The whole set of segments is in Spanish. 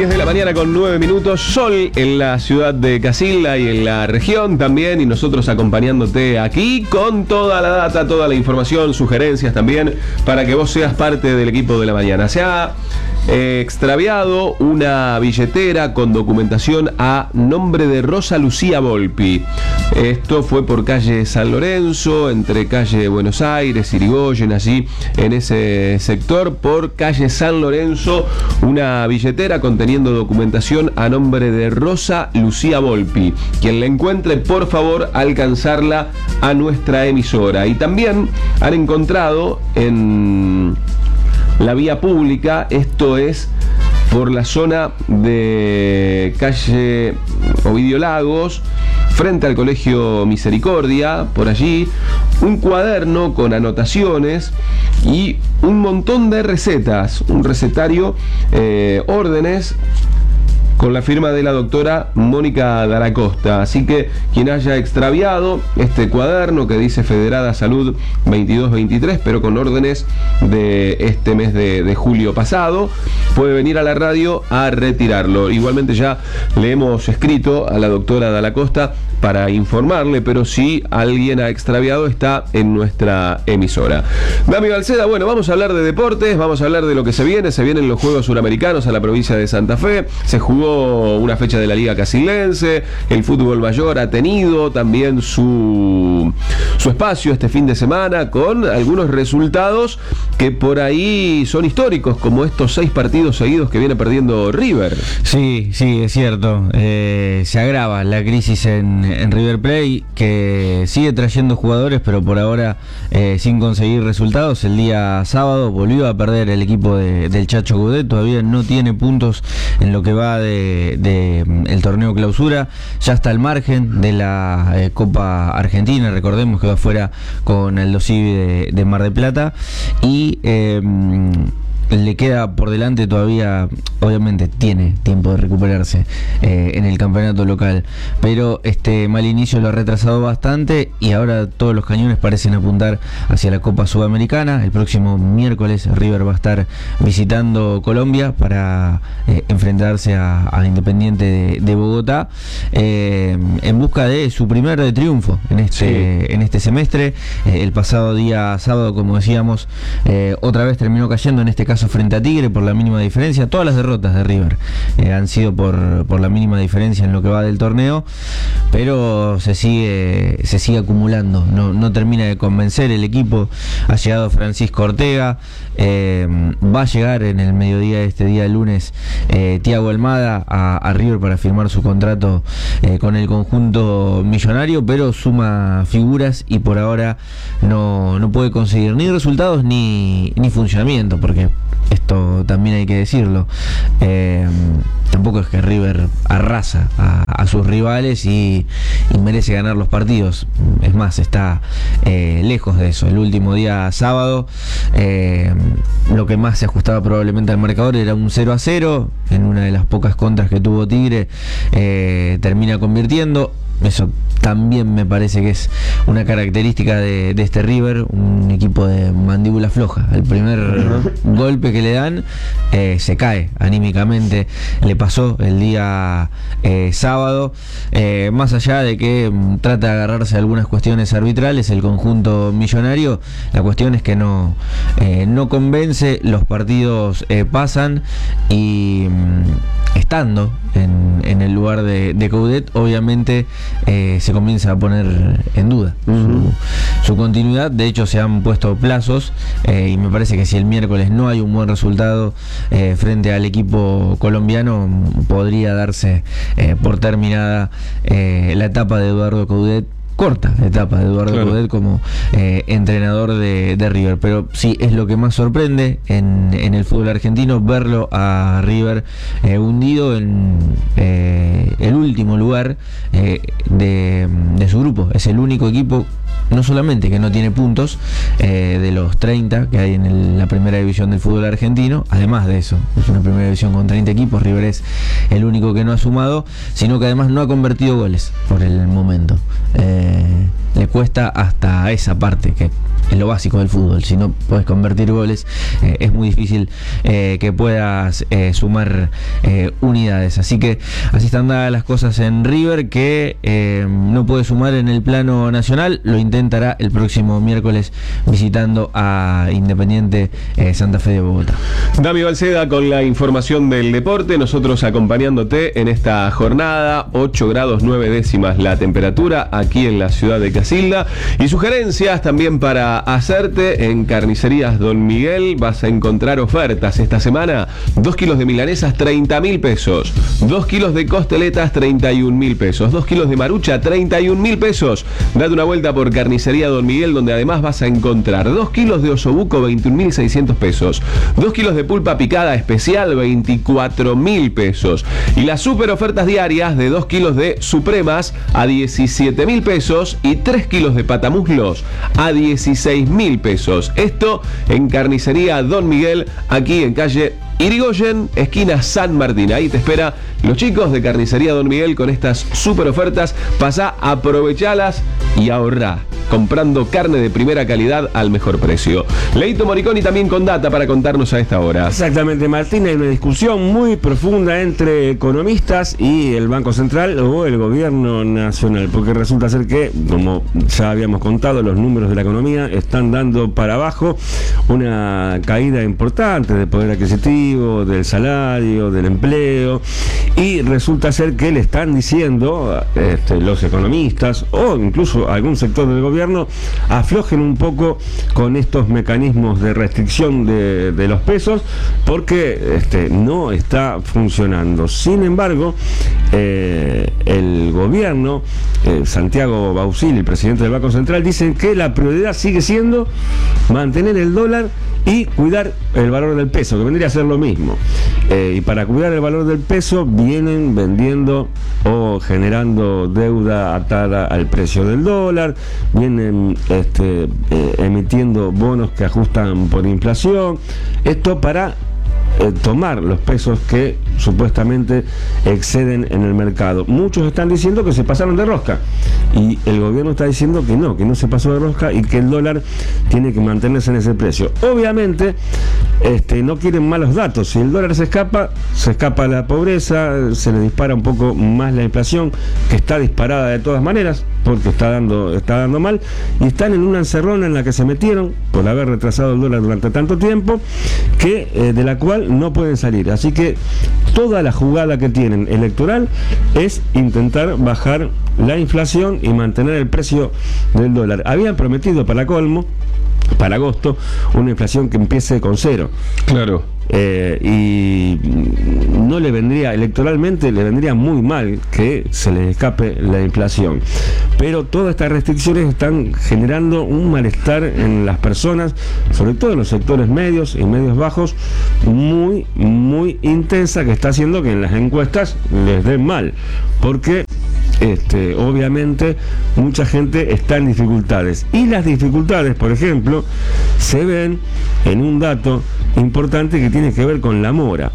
10 de la mañana con 9 minutos, sol en la ciudad de Casilda y en la región también, y nosotros acompañándote aquí con toda la data, toda la información, sugerencias también, para que vos seas parte del equipo de la mañana. Se ha extraviado una billetera con documentación a nombre de Rosa Lucía Volpi. Esto fue por calle San Lorenzo, entre calle Buenos Aires, Irigoyen, allí en ese sector, por calle San Lorenzo, una billetera conteniendo documentación a nombre de Rosa Lucía Volpi. Quien la encuentre, por favor, alcanzarla a nuestra emisora. Y también han encontrado en la vía pública, esto es por la zona de calle Ovidio Lagos, frente al Colegio Misericordia, por allí, un cuaderno con anotaciones y un montón de recetas, un recetario, órdenes, con la firma de la doctora Mónica Daracosta. Así que quien haya extraviado este cuaderno que dice Federada Salud 22-23, pero con órdenes de este mes de julio pasado, puede venir a la radio a retirarlo. Igualmente ya le hemos escrito a la doctora Daracosta para informarle, pero si alguien ha extraviado, está en nuestra emisora. Dami Balceda, bueno, vamos a hablar de deportes, vamos a hablar de lo que se vienen los Juegos Suramericanos a la provincia de Santa Fe. Se jugó una fecha de la Liga Casildense, el fútbol mayor ha tenido también su espacio este fin de semana, con algunos resultados que por ahí son históricos, como estos 6 partidos seguidos que viene perdiendo River. Sí, es cierto. Se agrava la crisis en River Plate, que sigue trayendo jugadores, pero por ahora sin conseguir resultados. El día sábado volvió a perder el equipo del Chacho Coudet, todavía no tiene puntos en lo que va el torneo clausura, ya está al margen de la Copa Argentina. Recordemos que va fuera con el Dosivi de Mar del Plata, y le queda por delante todavía, obviamente tiene tiempo de recuperarse en el campeonato local, pero este mal inicio lo ha retrasado bastante, y ahora todos los cañones parecen apuntar hacia la Copa Sudamericana. El próximo miércoles River va a estar visitando Colombia para enfrentarse a Independiente de Bogotá, en busca de su primer triunfo en este semestre. El pasado día sábado, como decíamos, otra vez terminó cayendo, en este caso frente a Tigre, por la mínima diferencia. Todas las derrotas de River han sido por la mínima diferencia en lo que va del torneo, pero se sigue acumulando, no termina de convencer el equipo. Ha llegado Francisco Ortega, va a llegar en el mediodía de este día lunes Thiago Almada a River para firmar su contrato con el conjunto millonario, pero suma figuras y por ahora no puede conseguir ni resultados ni funcionamiento, porque esto también hay que decirlo, tampoco es que River arrasa a sus rivales y merece ganar los partidos. Es más, está lejos de eso. El último día sábado, lo que más se ajustaba probablemente al marcador era un 0-0 en una de las pocas contras que tuvo Tigre. Termina convirtiendo. Eso también me parece que es una característica de este River, un equipo de mandíbula floja. El primer golpe que le dan, se cae anímicamente. Le pasó el día sábado, más allá de que trata de agarrarse a algunas cuestiones arbitrales el conjunto millonario. La cuestión es que no convence, los partidos pasan, y estando en el lugar de Coudet, obviamente se comienza a poner en duda su continuidad. De hecho, se han puesto plazos, y me parece que si el miércoles no hay un buen resultado frente al equipo colombiano, podría darse por terminada la etapa de Eduardo Coudet. Corta etapa de Eduardo Coudet como entrenador de River, pero sí es lo que más sorprende en el fútbol argentino, verlo a River hundido en el último lugar de su grupo. Es el único equipo, no solamente que no tiene puntos de los 30 que hay en la primera división del fútbol argentino, además de eso, es una primera división con 30 equipos, River es el único que no ha sumado, sino que además no ha convertido goles por el momento. Le cuesta hasta esa parte, que es lo básico del fútbol. Si no puedes convertir goles, es muy difícil que puedas sumar unidades. Así que así están dadas las cosas en River, que no puede sumar en el plano nacional. Lo intentará el próximo miércoles visitando a Independiente Santa Fe de Bogotá. Dami Balceda con la información del deporte, nosotros acompañándote en esta jornada. 8 grados 9 décimas la temperatura aquí en la ciudad de Casilda, y sugerencias también para hacerte en Carnicerías Don Miguel. Vas a encontrar ofertas esta semana: 2 kilos de milanesas, 30.000 pesos, 2 kilos de costeletas, 31.000 pesos, 2 kilos de marucha, 31.000 pesos. Date una vuelta por Carnicería Don Miguel, donde además vas a encontrar 2 kilos de osobuco, 21.600 pesos, 2 kilos de pulpa picada especial, 24.000 pesos, y las super ofertas diarias de 2 kilos de supremas a 17.000 pesos y 3 kilos de patamuslos a 16.000 pesos. Esto en Carnicería Don Miguel, aquí en calle Irigoyen, esquina San Martín. Ahí te espera los chicos de Carnicería Don Miguel con estas super ofertas. Pasá, aprovechalas y ahorrá, comprando carne de primera calidad al mejor precio. Leito Moriconi también con data para contarnos a esta hora. Exactamente, Martín, hay una discusión muy profunda entre economistas y el Banco Central o el Gobierno Nacional, porque resulta ser que, como ya habíamos contado, los números de la economía están dando para abajo, una caída importante del poder adquisitivo, del salario, del empleo, y resulta ser que le están diciendo los economistas o incluso algún sector del gobierno aflojen un poco con estos mecanismos de restricción de los pesos, porque no está funcionando. Sin embargo, el gobierno, Santiago Bausili, el presidente del Banco Central, dicen que la prioridad sigue siendo mantener el dólar y cuidar el valor del peso, que vendría a ser lo mismo. Y para cuidar el valor del peso vienen vendiendo o generando deuda atada al precio del dólar, vienen emitiendo bonos que ajustan por inflación. Esto para tomar los pesos que supuestamente exceden en el mercado. Muchos están diciendo que se pasaron de rosca, y el gobierno está diciendo que no se pasó de rosca y que el dólar tiene que mantenerse en ese precio. Obviamente no quieren malos datos. Si el dólar se escapa la pobreza, se le dispara un poco más la inflación, que está disparada de todas maneras porque está dando mal, y están en una encerrona en la que se metieron por haber retrasado el dólar durante tanto tiempo, que de la cual no pueden salir. Así que toda la jugada que tienen electoral es intentar bajar la inflación y mantener el precio del dólar. Habían prometido para colmo, para agosto, una inflación que empiece con 0. Claro. Y no le vendría, electoralmente le vendría muy mal que se les escape la inflación. Pero todas estas restricciones están generando un malestar en las personas, sobre todo en los sectores medios y medios bajos, muy, muy intensa, que está haciendo que en las encuestas les den mal, porque obviamente mucha gente está en dificultades, y las dificultades, por ejemplo, se ven en un dato importante que tiene que ver con la mora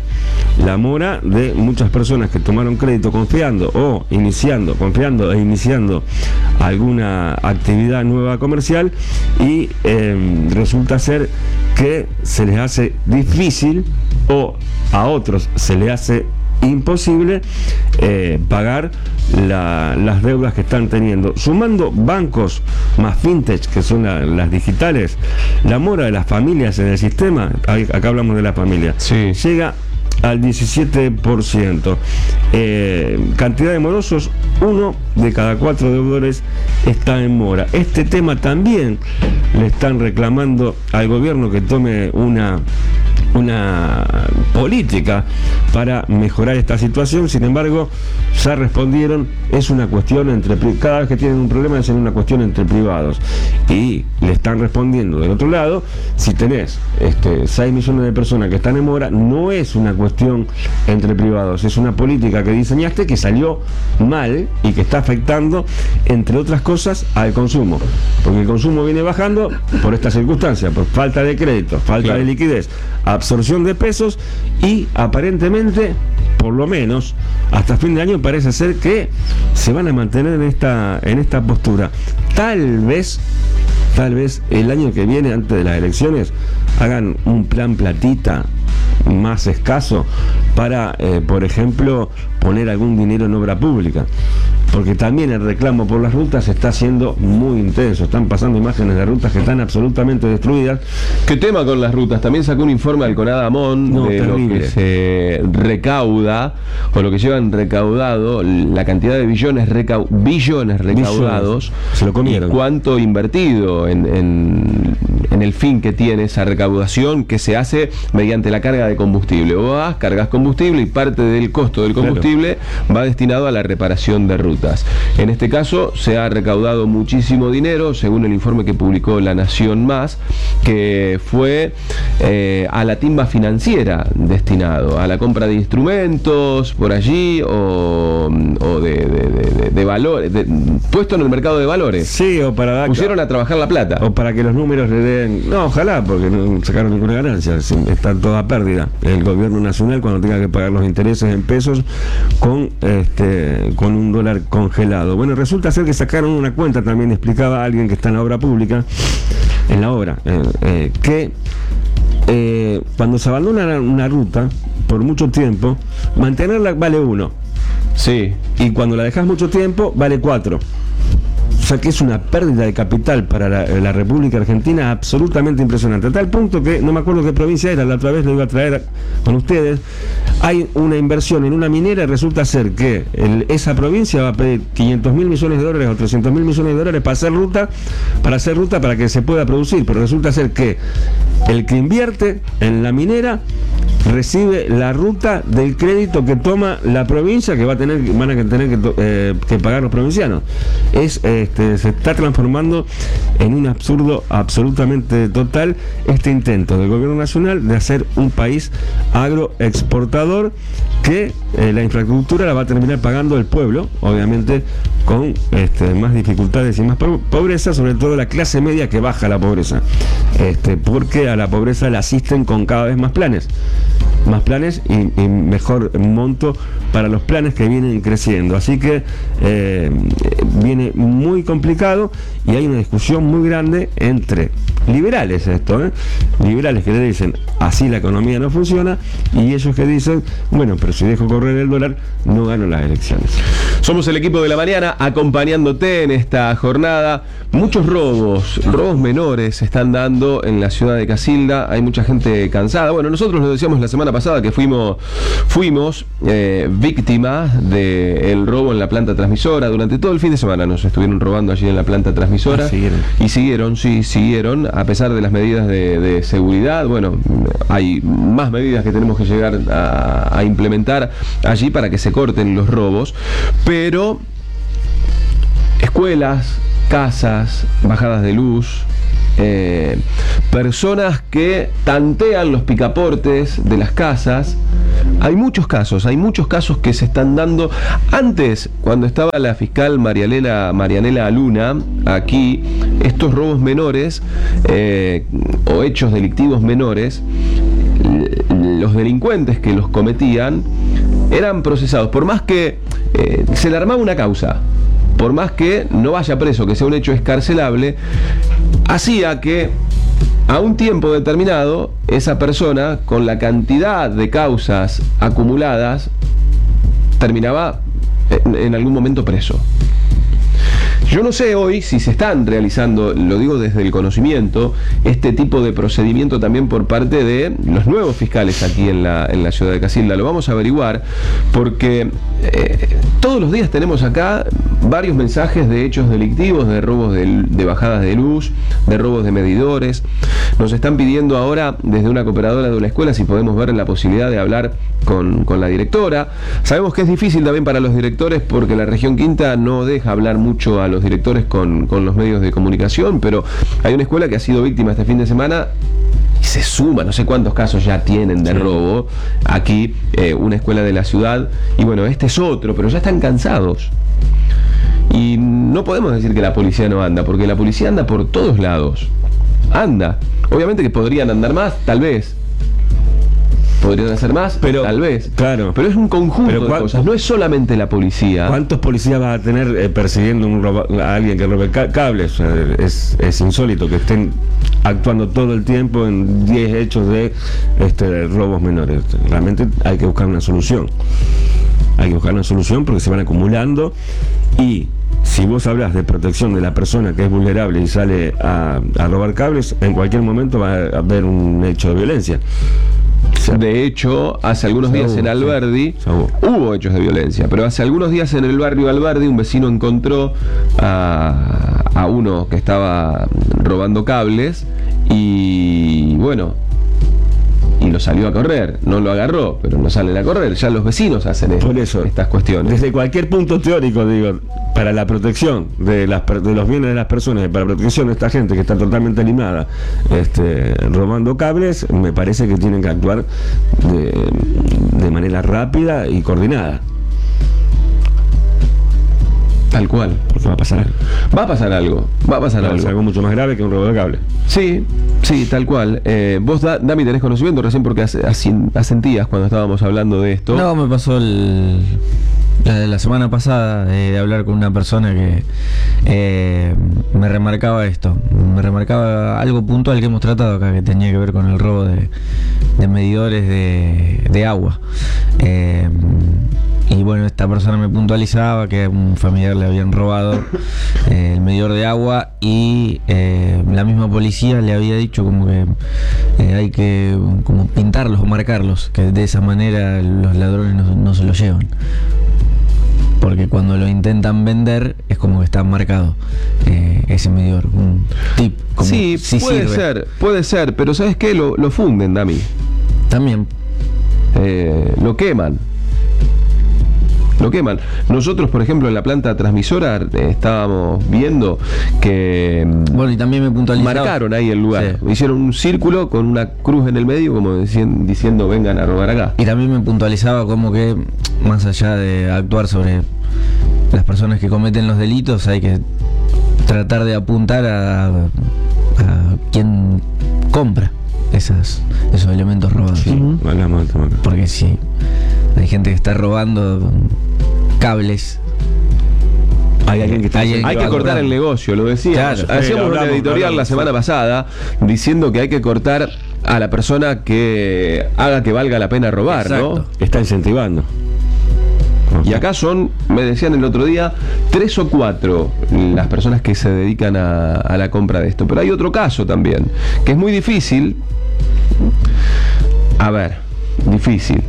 de muchas personas que tomaron crédito confiando e iniciando alguna actividad nueva comercial, y resulta ser que se les hace difícil, o a otros se les hace imposible pagar las deudas que están teniendo. Sumando bancos más fintech, que son las digitales, la mora de las familias en el sistema, acá hablamos de la familia, sí, llega al 17%. Cantidad de morosos, 1 de cada 4 deudores está en mora. Este tema también le están reclamando al gobierno que tome una política para mejorar esta situación. Sin embargo, ya respondieron, es una cuestión cada vez que tienen un problema es una cuestión entre privados, y le están respondiendo del otro lado: si tenés 6 millones de personas que están en mora, no es una cuestión entre privados, es una política que diseñaste que salió mal y que está afectando, entre otras cosas, al consumo, porque el consumo viene bajando por esta circunstancia, por falta de crédito, falta de liquidez, absorción de pesos, y aparentemente, por lo menos hasta fin de año, parece ser que se van a mantener en esta postura. tal vez el año que viene, antes de las elecciones, hagan un plan platita más escaso para, por ejemplo, poner algún dinero en obra pública, porque también el reclamo por las rutas está siendo muy intenso. Están pasando imágenes de rutas que están absolutamente destruidas. ¿Qué tema con las rutas? También sacó un informe al CONADAMON de terrible. lo que se recauda o lo que llevan recaudado, la cantidad de billones recaudados, se lo comieron. y cuánto invertido en el fin que tiene esa recaudación, que se hace mediante la carga de combustible. Vos vas, cargas combustible y parte del costo del combustible va destinado a la reparación de rutas. En este caso se ha recaudado muchísimo dinero, según el informe que publicó La Nación Más, que fue a la timba financiera destinado, a la compra de instrumentos por allí o de valores, puesto en el mercado de valores. Sí, o para dar... Pusieron a trabajar la plata. O para que los números le den... No, ojalá, porque no sacaron ninguna ganancia. Está toda pérdida. El gobierno nacional, cuando tenga que pagar los intereses en pesos con un dólar congelado. Bueno, resulta ser que sacaron una cuenta, también explicaba alguien que está en la obra pública, que cuando se abandona una ruta por mucho tiempo, mantenerla vale 1. Sí. Y cuando la dejas mucho tiempo, vale 4. O sea que es una pérdida de capital para la República Argentina absolutamente impresionante. A tal punto que, no me acuerdo qué provincia era, la otra vez lo iba a traer con ustedes, hay una inversión en una minera y resulta ser que esa provincia va a pedir 500.000 millones de dólares o 300.000 millones de dólares para hacer ruta para que se pueda producir. Pero resulta ser que el que invierte en la minera recibe la ruta del crédito que toma la provincia, que van a tener que pagar los provincianos. Se está transformando en un absurdo absolutamente total este intento del gobierno nacional de hacer un país agroexportador, que la infraestructura la va a terminar pagando el pueblo, obviamente con más dificultades y más pobreza, sobre todo la clase media, que baja la pobreza, porque a la pobreza la asisten con cada vez más planes y mejor monto para los planes que vienen creciendo. Así que viene muy complicado y hay una discusión muy grande entre liberales, liberales que le dicen así la economía no funciona, y ellos que dicen, bueno, pero si dejo correr el dólar no gano las elecciones. Somos el equipo de la mañana acompañándote en esta jornada. Muchos robos menores se están dando en la ciudad de Casilda. Hay mucha gente cansada. Bueno, nosotros lo decíamos la semana pasada que fuimos víctimas del robo en la planta transmisora. Durante todo el fin de semana nos estuvieron robando allí en la planta transmisora. Siguieron, a pesar de las medidas de seguridad. Bueno, hay más medidas que tenemos que llegar a implementar allí para que se corten los robos. Pero escuelas, casas, bajadas de luz, personas que tantean los picaportes de las casas. Hay muchos casos que se están dando. Antes, cuando estaba la fiscal Marianela Luna aquí, estos robos menores o hechos delictivos menores, los delincuentes que los cometían eran procesados, por más que se le armaba una causa, por más que no vaya preso, que sea un hecho escarcelable, hacía que a un tiempo determinado esa persona, con la cantidad de causas acumuladas, terminaba en algún momento preso. Yo no sé hoy si se están realizando, lo digo desde el conocimiento, este tipo de procedimiento también por parte de los nuevos fiscales aquí en la ciudad de Casilda. Lo vamos a averiguar porque todos los días tenemos acá varios mensajes de hechos delictivos, de robos de bajadas de luz, de robos de medidores. Nos están pidiendo ahora desde una cooperadora de una escuela si podemos ver la posibilidad de hablar con la directora. Sabemos que es difícil también para los directores porque la región Quinta no deja hablar mucho a los directores con los medios de comunicación, pero hay una escuela que ha sido víctima este fin de semana y se suma, no sé cuántos casos ya tienen de robo aquí, una escuela de la ciudad, y bueno, este es otro, pero ya están cansados. Y no podemos decir que la policía no anda, porque la policía anda por todos lados. Anda. Obviamente que podrían andar más, tal vez. podrían hacer más, Pero, tal vez. claro. Pero es un conjunto Pero de cosas. No es solamente la policía. ¿Cuántos policías va a tener persiguiendo a alguien que robe cables? Es insólito que estén actuando todo el tiempo en 10 hechos de robos menores. Realmente hay que buscar una solución. Hay que buscar una solución porque se van acumulando, y si vos hablas de protección de la persona que es vulnerable y sale a robar cables, en cualquier momento va a haber un hecho de violencia. De hecho, hace algunos días en Alberdi hubo hechos de violencia, pero hace algunos días en el barrio Alberdi un vecino encontró a uno que estaba robando cables y bueno, y lo salió a correr. No lo agarró, pero no salen a correr. Ya los vecinos hacen Por eso, estas cuestiones. Desde cualquier punto teórico, digo, para la protección de los bienes de las personas y para la protección de esta gente que está totalmente animada robando cables, me parece que tienen que actuar de manera rápida y coordinada. Tal cual. Porque va a pasar algo. Va a pasar algo. Va a pasar algo. Algo mucho más grave que un robo de cable. Sí, sí, tal cual. Vos, Dami, tenés conocimiento recién porque asentías cuando estábamos hablando de esto. No, me pasó la semana pasada de hablar con una persona que me remarcaba esto. Me remarcaba algo puntual que hemos tratado acá, que tenía que ver con el robo de medidores de agua. Y bueno, esta persona me puntualizaba que a un familiar le habían robado el medidor de agua, y la misma policía le había dicho como que hay que como pintarlos o marcarlos, que de esa manera los ladrones no se lo llevan. Porque cuando lo intentan vender es como que está marcado ese medidor. Un tip. Como Sí, si puede ser, pero ¿sabes qué? Lo funden, Dami. También. Lo queman. Nosotros, por ejemplo, en la planta transmisora estábamos viendo que Bueno, y también me puntualizaba. marcaron ahí el lugar. Sí. Hicieron un círculo con una cruz en el medio, como diciendo vengan a robar acá. Y también me puntualizaba como que, más allá de actuar sobre las personas que cometen los delitos, hay que tratar de apuntar a quien compra esos elementos robados. Sí, hablamos del tema acá. Porque si hay gente que está robando cables, Hay alguien que está Hay Hay que cortar el negocio, lo decíamos. Claro, Hacíamos lo una hablamos, editorial la semana pasada diciendo que hay que cortar a la persona que haga que valga la pena robar, Exacto. ¿no? Está incentivando. Y acá son, me decían el otro día, 3 o 4 las personas que se dedican a la compra de esto. Pero hay otro caso también, que es muy difícil. A ver, difícil.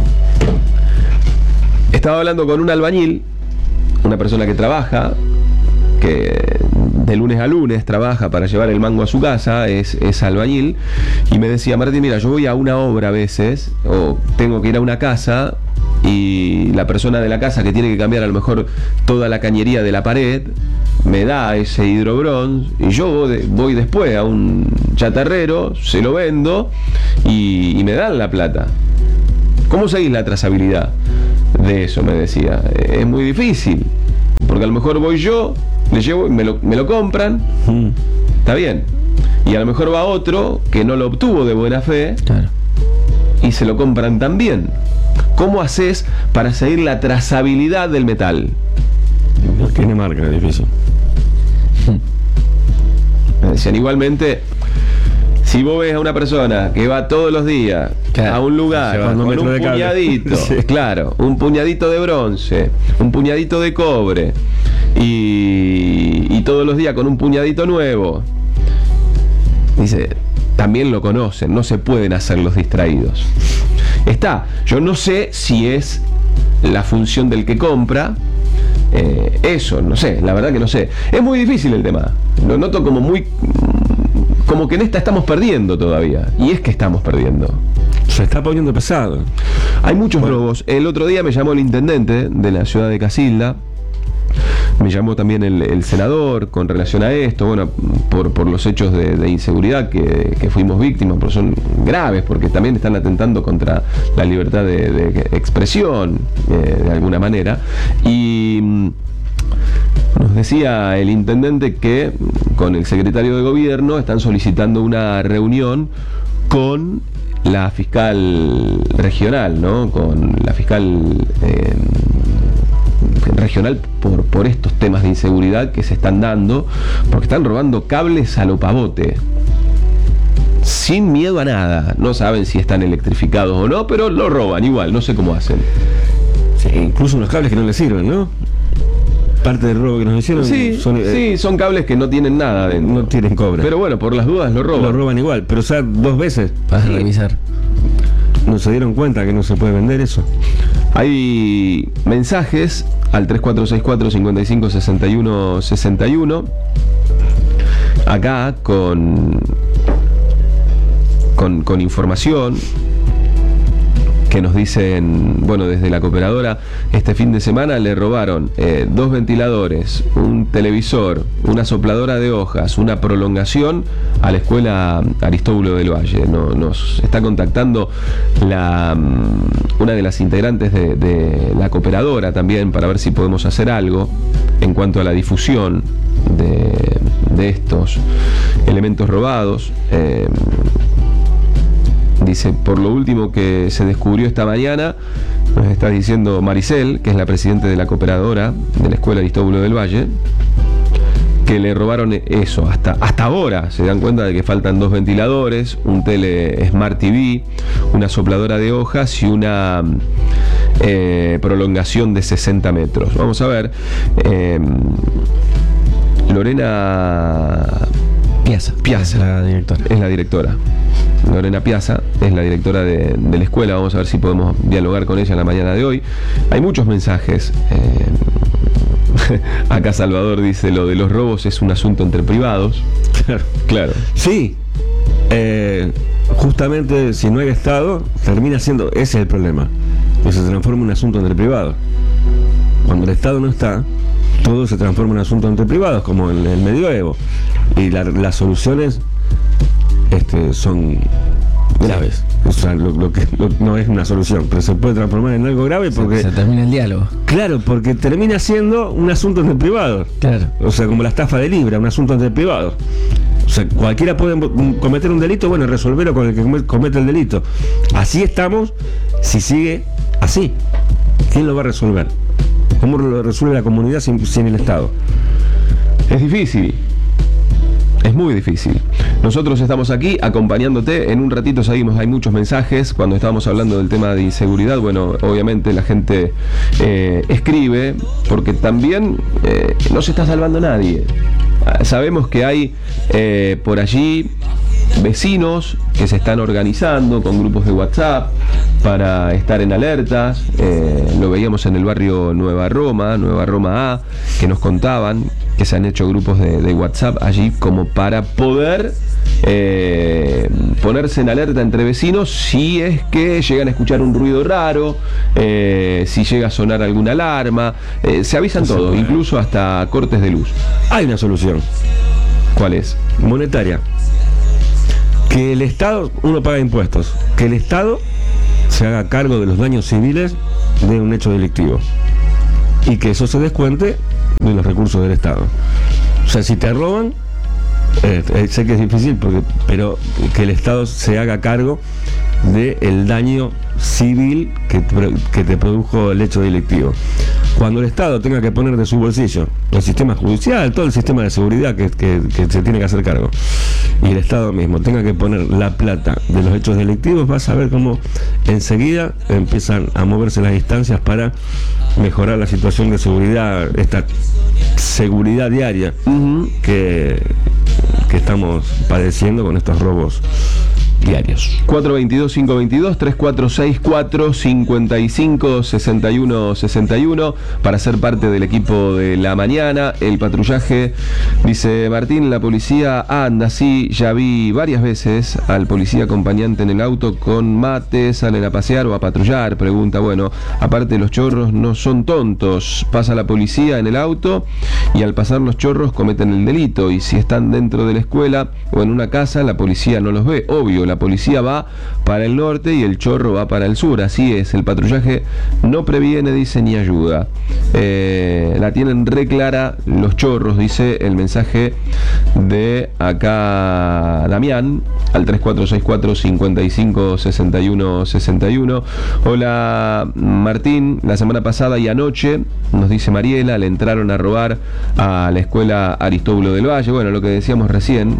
Estaba hablando con un albañil, una persona que trabaja, que de lunes a lunes trabaja para llevar el mango a su casa, es albañil, y me decía: Martín, mira, yo voy a una obra a veces, o tengo que ir a una casa, y la persona de la casa que tiene que cambiar a lo mejor toda la cañería de la pared me da ese hidrobronz, y yo voy después a un chatarrero, se lo vendo y me dan la plata. ¿Cómo seguís la trazabilidad de eso? Me decía. Es muy difícil, porque a lo mejor voy yo, le llevo y me lo compran, está bien, y a lo mejor va otro que no lo obtuvo de buena fe, claro, y se lo compran también. ¿Cómo haces para seguir la trazabilidad del metal? No tiene marca, es difícil. Me decían, igualmente, si vos ves a una persona que va todos los días Claro, a un lugar lleva con 2 un metros de cable. puñadito, Sí. claro, un puñadito de bronce, un puñadito de cobre, y todos los días con un puñadito nuevo, dice, también lo conocen, no se pueden hacer los distraídos. Yo no sé si es la función del que compra, eso, no sé, la verdad que no sé. Es muy difícil el tema, lo noto como que en esta estamos perdiendo todavía, y es que estamos perdiendo. Se está poniendo pesado. Hay muchos robos. El otro día me llamó el intendente de la ciudad de Casilda, me llamó también el senador con relación a esto, bueno, por los hechos de inseguridad que fuimos víctimas, pero son graves, porque también están atentando contra la libertad de expresión, de alguna manera. Y nos decía el intendente que con el secretario de gobierno están solicitando una reunión con la fiscal regional, ¿no? Con la fiscal regional por estos temas de inseguridad que se están dando, porque están robando cables a lo pavote. Sin miedo a nada. No saben si están electrificados o no, pero lo roban igual, no sé cómo hacen. Sí, incluso unos cables que no les sirven, ¿no? Parte del robo que nos hicieron son cables que no tienen nada dentro. No tienen cobre. Pero bueno, por las dudas lo roban. Lo roban igual, pero o sea, 2 veces. Vas a revisar. No se dieron cuenta que no se puede vender eso. Hay mensajes al 3464-556161 acá con información que nos dicen, bueno, desde la cooperadora, este fin de semana le robaron 2 ventiladores, un televisor, una sopladora de hojas, una prolongación a la escuela Aristóbulo del Valle. Nos está contactando una de las integrantes de la cooperadora también para ver si podemos hacer algo en cuanto a la difusión de estos elementos robados. Dice, por lo último que se descubrió esta mañana, nos está diciendo Maricel, que es la presidenta de la cooperadora de la escuela Aristóbulo del Valle, que le robaron eso. Hasta ahora se dan cuenta de que faltan 2 ventiladores, un tele Smart TV, una sopladora de hojas y una prolongación de 60 metros. Vamos a ver. Lorena Piazza es la directora. Lorena Piazza es la directora de la escuela. Vamos a ver si podemos dialogar con ella en la mañana de hoy. Hay muchos mensajes. Acá Salvador dice, lo de los robos es un asunto entre privados. Claro. Sí. Justamente si no hay Estado, termina siendo, ese es el problema, que se transforma en un asunto entre privados. Cuando el Estado no está, todo se transforma en un asunto entre privados, como en el medioevo. Y las soluciones son graves. O sea, lo que no es una solución, pero se puede transformar en algo grave porque se termina el diálogo. Claro, porque termina siendo un asunto entre privados. Claro. O sea, como la estafa de Libra, un asunto entre privados. O sea, cualquiera puede cometer un delito, bueno, resolverlo con el que comete el delito. Así estamos, si sigue así. ¿Quién lo va a resolver? ¿Cómo lo resuelve la comunidad sin el Estado? Es difícil. Es muy difícil. Nosotros estamos aquí acompañándote. En un ratito seguimos, hay muchos mensajes. Cuando estábamos hablando del tema de inseguridad, bueno, obviamente la gente escribe, porque también no se está salvando nadie. Sabemos que hay por allí vecinos que se están organizando con grupos de WhatsApp para estar en alertas. Lo veíamos en el barrio Nueva Roma A, que nos contaban que se han hecho grupos de WhatsApp allí como para poder ponerse en alerta entre vecinos si es que llegan a escuchar un ruido raro, si llega a sonar alguna alarma. Se avisan todo, incluso hasta cortes de luz. Hay una solución. ¿Cuál es? Monetaria. Que el Estado, uno paga impuestos, que el Estado se haga cargo de los daños civiles de un hecho delictivo y que eso se descuente de los recursos del Estado. O sea, si te roban, sé que es difícil, pero que el Estado se haga cargo del daño civil que te produjo el hecho delictivo. Cuando el Estado tenga que poner de su bolsillo el sistema judicial, todo el sistema de seguridad que se tiene que hacer cargo, y el Estado mismo tenga que poner la plata de los hechos delictivos, vas a ver cómo enseguida empiezan a moverse las instancias para mejorar la situación de seguridad, esta seguridad diaria que estamos padeciendo con estos robos diarios. 422-522-3464-556161 para ser parte del equipo de la mañana. El patrullaje, dice Martín, la policía anda así. Ya vi varias veces al policía acompañante en el auto con mate, salen a pasear o a patrullar. Pregunta, bueno, aparte los chorros no son tontos. Pasa la policía en el auto y al pasar los chorros cometen el delito. Y si están dentro de la escuela o en una casa, la policía no los ve. Obvio, la la policía va para el norte y el chorro va para el sur. Así es, el patrullaje no previene, dice, ni ayuda. La tienen re clara los chorros, dice el mensaje de acá Damián al 3464-556161. Hola Martín, la semana pasada y anoche, nos dice Mariela, le entraron a robar a la escuela Aristóbulo del Valle. Bueno, lo que decíamos recién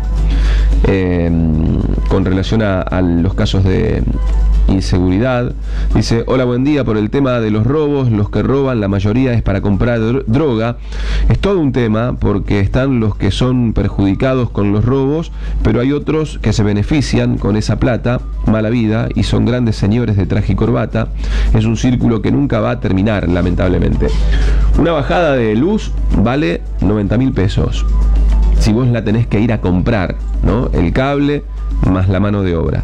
con relación a los casos de inseguridad. Dice: hola, buen día. Por el tema de los robos, los que roban, la mayoría es para comprar droga. Es todo un tema, porque están los que son perjudicados con los robos, pero hay otros que se benefician con esa plata, mala vida, y son grandes señores de traje y corbata. Es un círculo que nunca va a terminar, lamentablemente. Una bajada de luz vale 90.000 pesos. Si vos la tenés que ir a comprar, ¿no? El cable más la mano de obra.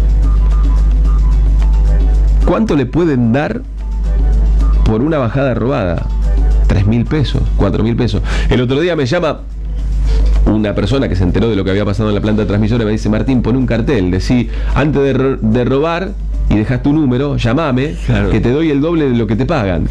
¿Cuánto le pueden dar por una bajada robada? 3.000 pesos, 4.000 pesos. El otro día me llama una persona que se enteró de lo que había pasado en la planta transmisora y me dice: Martín, pon un cartel, decí, antes de robar y dejas tu número, llamame, claro, que te doy el doble de lo que te pagan.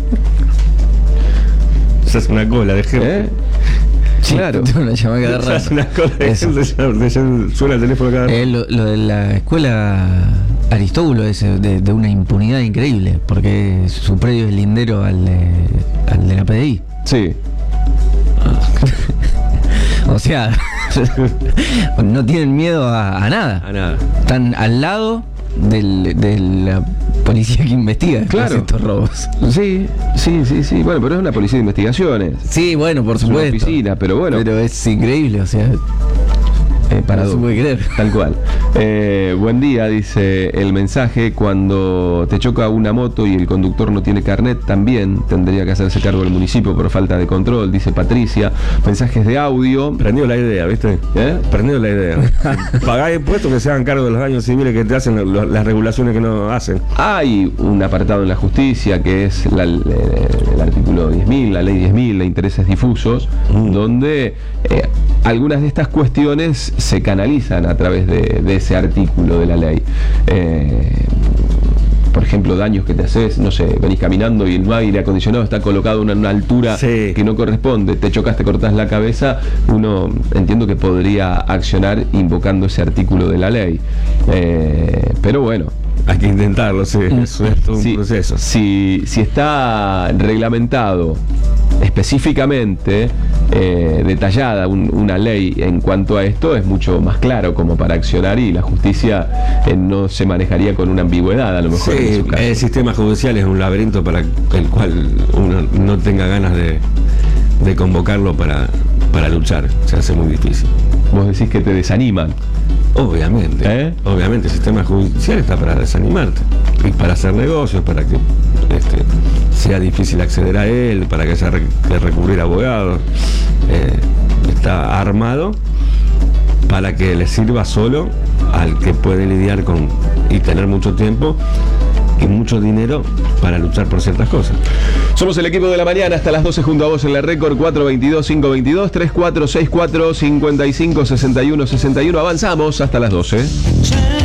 Esa es una cola de gente. Sí, claro. Una llamada cada rato. Una cola de gente, suena el teléfono cada rato. Lo de la escuela Aristóbulo es de una impunidad increíble, porque su predio es lindero al de la PDI. Sí. O sea, no tienen miedo a nada. A nada. Están al lado de la policía que investiga, claro, estos robos. Sí. Bueno, pero es una policía de investigaciones. Sí, bueno, por Es una supuesto. oficina, pero bueno. Pero es increíble, o sea, no se puede creer. Tal cual. Buen día, dice el mensaje. Cuando te choca una moto y el conductor no tiene carnet, también tendría que hacerse cargo el municipio por falta de control, dice Patricia. Mensajes de audio. Prendió la idea, ¿viste? Prendió la idea. Pagá impuestos que se hagan cargo de los daños civiles que te hacen las regulaciones que no hacen. Hay un apartado en la justicia que es el artículo 10.000, la ley 10.000 de intereses difusos, donde algunas de estas cuestiones se canalizan a través de ese artículo de la ley. Por ejemplo, daños que te haces, no sé, venís caminando y el aire acondicionado está colocado en una altura que no corresponde, te chocas, te cortás la cabeza, uno entiendo que podría accionar invocando ese artículo de la ley. Pero bueno, hay que intentarlo, sí. Es todo un proceso. Si está reglamentado específicamente, detallada una ley en cuanto a esto, es mucho más claro como para accionar, y la justicia no se manejaría con una ambigüedad, a lo mejor. Sí, el sistema judicial es un laberinto para el cual uno no tenga ganas de convocarlo para luchar. Se hace muy difícil. Vos decís que te desaniman. Obviamente, obviamente el sistema judicial está para desanimarte y para hacer negocios, para que sea difícil acceder a él, para que haya que recurrir a abogados. Está armado para que le sirva solo al que puede lidiar con y tener mucho tiempo y mucho dinero para luchar por ciertas cosas. Somos el equipo de la mañana hasta las 12 junto a vos en la Récord. 422-522 3464 556161. Avanzamos hasta las 12.